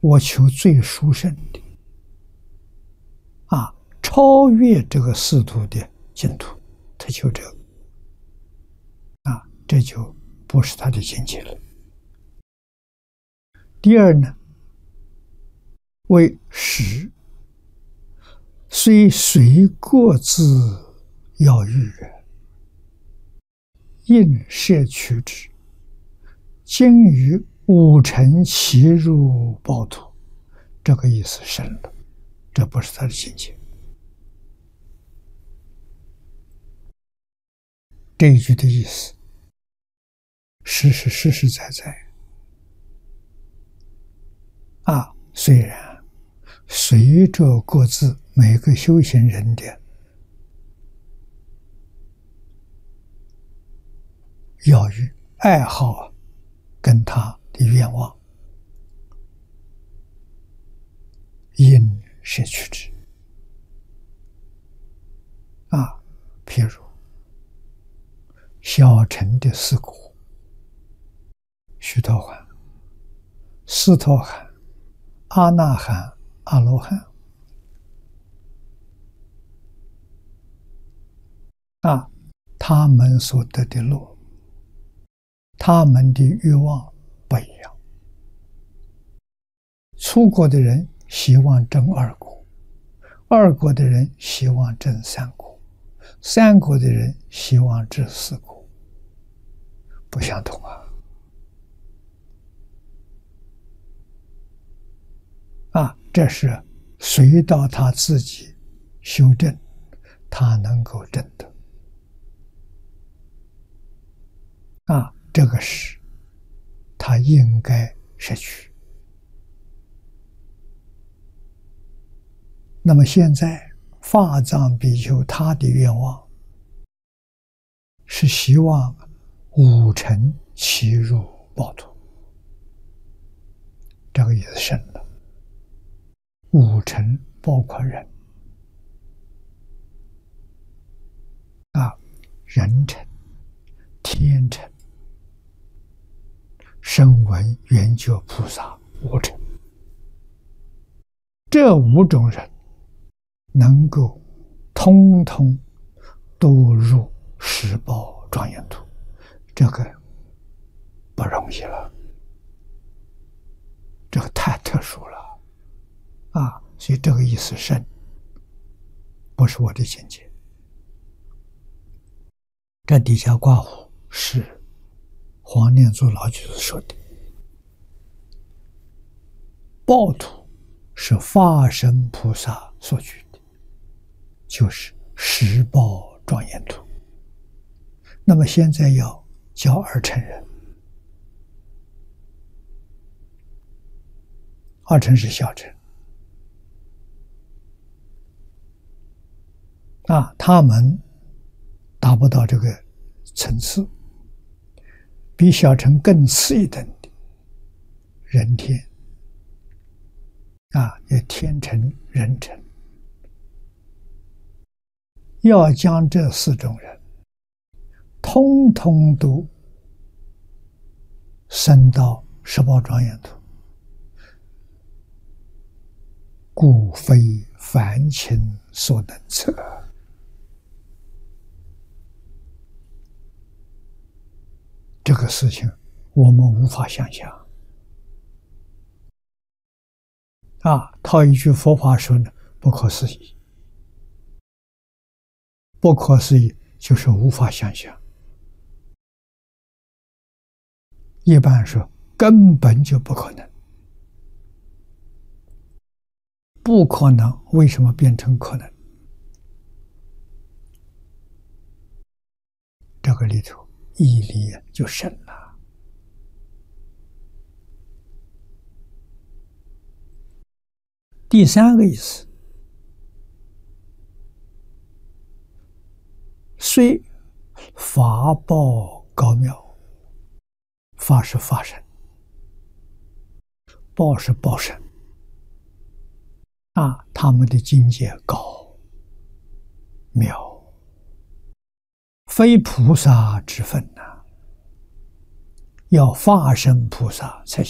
我求最殊胜的超越这个四途的净土，他求这个这就不是他的境界了。第二呢，为实，虽随过自要欲人，应摄取之，今于五尘其入报土，这个意思深了，这不是他的境界。这一句的意思实实在在虽然随着各自每个修行人的要欲爱好跟他的愿望应摄取之譬如小乘的四果：须陀洹、斯陀含、阿那含、阿罗汉他们所得的乐，他们的欲望不一样。初果的人希望证二果，二果的人希望证三果，三果的人希望证四果，不相同这是随到他自己修正，他能够证得这个是他应该摄取。那么现在法藏比丘他的愿望是希望五尘齐入报土，这个意思深了。五尘包括人人尘、天尘、声闻、缘觉、菩萨五尘，这五种人能够通通都入十报庄严土，这个不容易了，这个太特殊了所以这个意思深，不是我的见解。这底下挂弧是黄念祖老居士说的，报土是法身菩萨所举的，就是十报庄严土。那么现在要教二乘人，二乘是小乘他们达不到这个层次，比小乘更次一等的人天有天乘、人乘，要将这四种人通通都升到十报庄严土，故非凡情所能测。这个事情我们无法想象套一句佛法说呢，不可思议。不可思议就是无法想象，一般说根本就不可能。不可能为什么变成可能？这个里头义理就深了。第三个意思，虽法报高妙，法是法身，报是报身他们的境界高妙，非菩萨之分要法身菩萨才